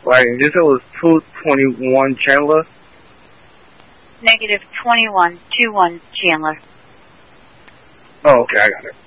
Right, and you said it was 221 Chandler? Negative 21 Chandler. Oh, okay, I got it.